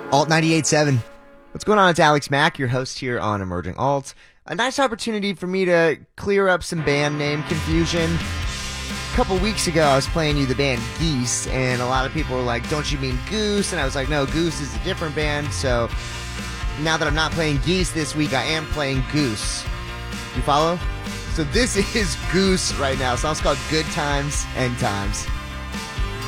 Alt 98.7. What's going on? It's Alex Mack, your host here on Emerging Alt. A nice opportunity for me to clear up some band name confusion. A couple weeks ago, I was playing you the band Geese, and a lot of people were like, don't you mean Goose? And I was like, no, Goose is a different band. So now that I'm not playing Geese this week, I am playing Goose. You follow? So this is Goose right now. The song's called Good Times, End Times.